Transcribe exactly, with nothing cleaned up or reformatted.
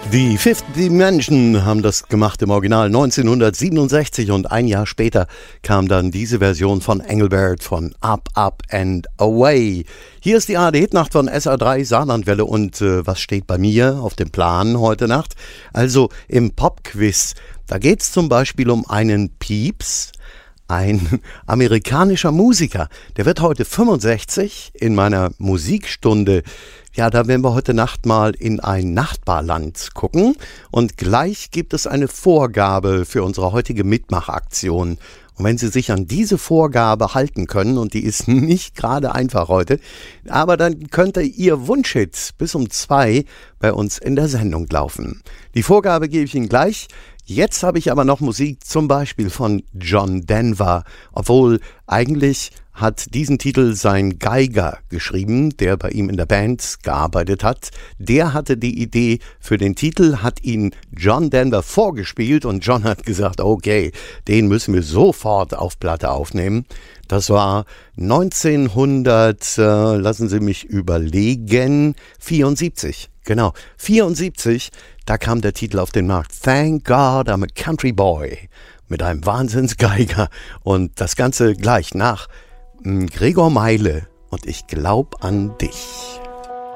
Die Fifth Dimension haben das gemacht im Original neunzehnhundertsiebenundsechzig und ein Jahr später kam dann diese Version von Engelbert von Up, Up and Away. Hier ist die A R D-Hitnacht von S R drei Saarlandwelle und äh, was steht bei mir auf dem Plan heute Nacht? Also im Popquiz, da geht es zum Beispiel um einen Pieps, ein amerikanischer Musiker. Der wird heute fünfundsechzig in meiner Musikstunde. Ja, da werden wir heute Nacht mal in ein Nachbarland gucken und gleich gibt es eine Vorgabe für unsere heutige Mitmachaktion. Und wenn Sie sich an diese Vorgabe halten können, und die ist nicht gerade einfach heute, aber dann könnte Ihr Wunschhit bis um zwei bei uns in der Sendung laufen. Die Vorgabe gebe ich Ihnen gleich. Jetzt habe ich aber noch Musik zum Beispiel von John Denver, obwohl eigentlich hat diesen Titel sein Geiger geschrieben, der bei ihm in der Band gearbeitet hat. Der hatte die Idee für den Titel, hat ihn John Denver vorgespielt und John hat gesagt, okay, den müssen wir sofort auf Platte aufnehmen. Das war neunzehnhundert, äh, lassen Sie mich überlegen, vierundsiebzig. Genau, vierundsiebzig, da kam der Titel auf den Markt. Thank God I'm a Country Boy mit einem Wahnsinnsgeiger und das Ganze gleich nach Gregor Meile und ich glaub an dich.